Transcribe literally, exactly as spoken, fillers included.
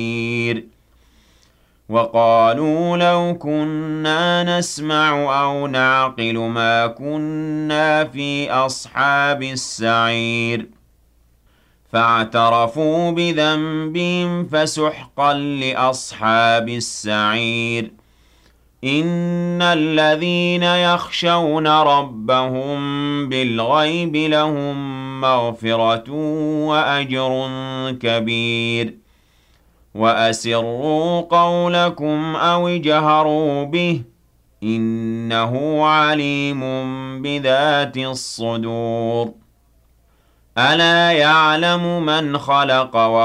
وقالوا لو كنا نسمع أو نعقل ما كنا في أصحاب السعير فاعترفوا بذنبهم فسحقا لأصحاب السعير إن الذين يخشون ربهم بالغيب لهم مغفرة وأجر كبير وأسروا قولكم أو اجهروا به إنه عليم بذات الصدور ألا يعلم من خلق